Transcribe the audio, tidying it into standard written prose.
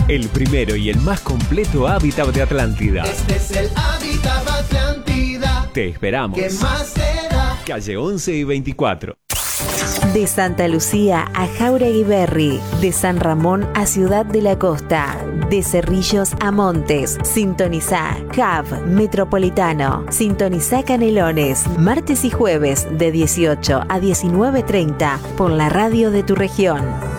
el primero y el más completo hábitat de Atlántida. Este es el hábitat Atlántida. Te esperamos. ¿Qué más será? Calle 11 y 24. De Santa Lucía a Jáuregui Berry, de San Ramón a Ciudad de la Costa, de Cerrillos a Montes. Sintonizá Hub Metropolitano. Sintonizá Canelones, martes y jueves de 18 a 19:30 por la radio de tu región.